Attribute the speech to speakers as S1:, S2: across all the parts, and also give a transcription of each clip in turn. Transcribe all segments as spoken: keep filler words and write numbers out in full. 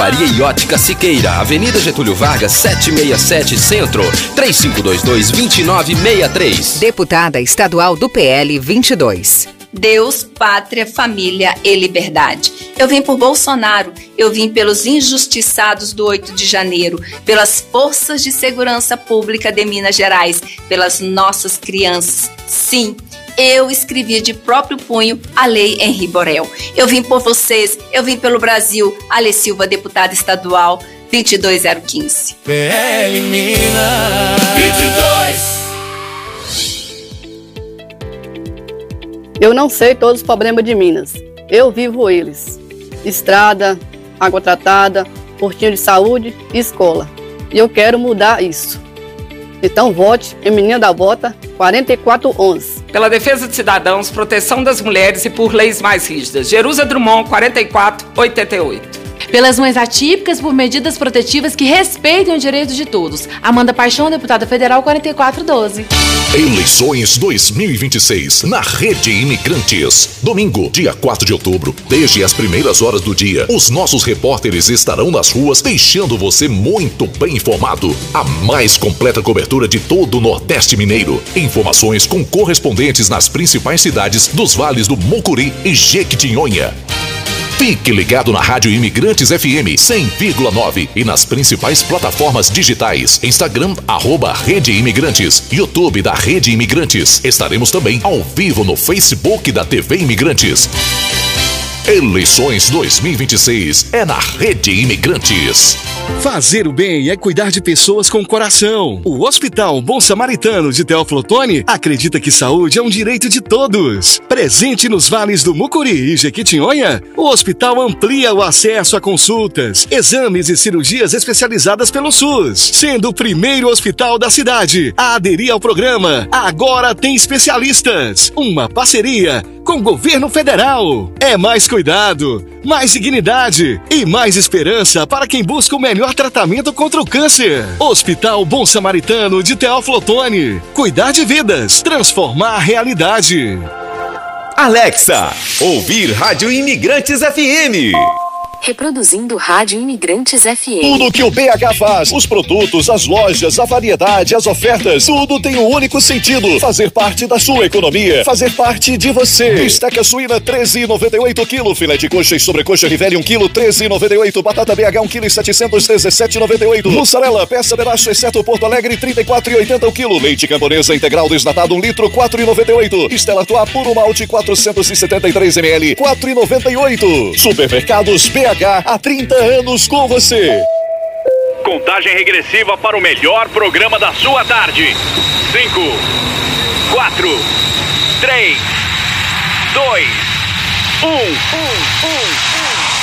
S1: Joalheria e Ótica Siqueira, Avenida Getúlio Vargas, setecentos e sessenta e sete Centro, três cinco dois dois, dois nove seis três.
S2: Deputada estadual do P L vinte e dois.
S3: Deus, pátria, família e liberdade. Eu vim por Bolsonaro, eu vim pelos injustiçados do oito de janeiro, pelas forças de segurança pública de Minas Gerais, pelas nossas crianças. Sim, eu escrevi de próprio punho a Lei Henri Borel. Eu vim por vocês, eu vim pelo Brasil. Ale Silva, deputada estadual, vinte e dois zero quinze.
S4: P L Minas vinte e dois.
S5: Eu não sei todos os problemas de Minas, eu vivo eles. Estrada, água tratada, postinho de saúde e escola. E eu quero mudar isso. Então vote em Menina da Bota quarenta e quatro onze.
S6: Pela defesa de cidadãos, proteção das mulheres e por leis mais rígidas. Jerusa Drummond, quarenta e quatro oitenta e oito.
S7: Pelas mães atípicas, por medidas protetivas que respeitem os direitos de todos. Amanda Paixão, deputada federal, quarenta e quatro doze.
S8: Eleições dois mil e vinte e seis na Rede Imigrantes. Domingo, dia quatro de outubro, desde as primeiras horas do dia, os nossos repórteres estarão nas ruas deixando você muito bem informado. A mais completa cobertura de todo o Nordeste Mineiro. Informações com correspondentes nas principais cidades dos vales do Mucuri e Jequitinhonha. Fique ligado na Rádio Imigrantes F M cem vírgula nove e nas principais plataformas digitais. Instagram, arroba Rede Imigrantes. YouTube da Rede Imigrantes. Estaremos também ao vivo no Facebook da T V Imigrantes. Eleições dois mil e vinte e seis é na Rede Imigrantes.
S9: Fazer o bem é cuidar de pessoas com coração. O Hospital Bom Samaritano de Teófilo Otoni acredita que saúde é um direito de todos. Presente nos vales do Mucuri e Jequitinhonha, o hospital amplia o acesso a consultas, exames e cirurgias especializadas pelo SUS, sendo o primeiro hospital da cidade a aderir ao programa Agora Tem Especialistas, uma parceria com o governo federal. É mais cuidado, mais dignidade e mais esperança para quem busca o melhor tratamento contra o câncer. Hospital Bom Samaritano de Teófilo Otoni. Cuidar de vidas, transformar a realidade.
S10: Alexa, ouvir Rádio Imigrantes F M.
S11: Reproduzindo Rádio Imigrantes F M.
S12: Tudo que o B H faz, os produtos, as lojas, a variedade, as ofertas, tudo tem um único sentido: fazer parte da sua economia, fazer parte de você. Bisteca suína treze reais e noventa e oito quilo, filé de coxa e sobrecoxa Rivelli um quilo treze reais e noventa e oito, batata B H um quilo e setecentos e dezessete reais e noventa e oito, mussarela peça pedaço exceto Porto Alegre trinta e quatro reais e oitenta o quilo, leite camponesa integral desnatado um litro quatro reais e noventa e oito, Stella Artois puro malte quatrocentos e setenta e três mililitros quatro reais e noventa e oito. Supermercados B H há trinta anos com você.
S13: Contagem regressiva para o melhor programa da sua tarde. cinco, quatro, três, dois, um.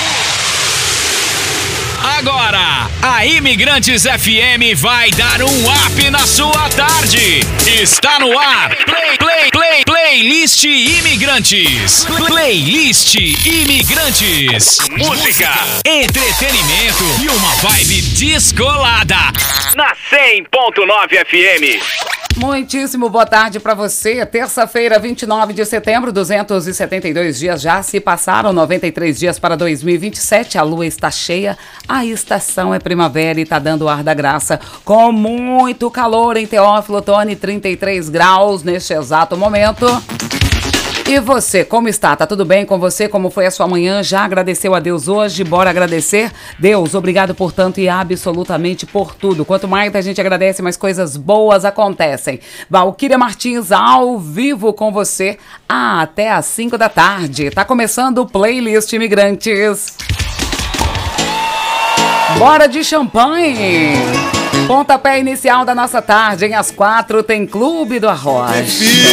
S14: Agora, a Imigrantes F M vai dar um up na sua tarde. Está no ar. Play, play, play, playlist Imigrantes. Playlist Imigrantes.
S13: Música,
S14: entretenimento e uma vibe descolada.
S13: Na cem ponto nove F M.
S6: Muitíssimo boa tarde para você. Terça-feira, vinte e nove de setembro, duzentos e setenta e dois dias já se passaram, noventa e três dias para dois mil e vinte e sete. A lua está cheia, a estação é primavera e está dando o ar da graça, com muito calor em Teófilo Otoni, trinta e três graus neste exato momento. E você, como está? Tá tudo bem com você? Como foi a sua manhã? Já agradeceu a Deus hoje? Bora agradecer? Deus, obrigado por tanto e absolutamente por tudo. Quanto mais a gente agradece, mais coisas boas acontecem. Valquíria Martins ao vivo com você até às cinco da tarde. Tá começando o Playlist Imigrantes. Bora de champanhe! Pontapé inicial da nossa tarde, em às quatro tem Clube do Arroz.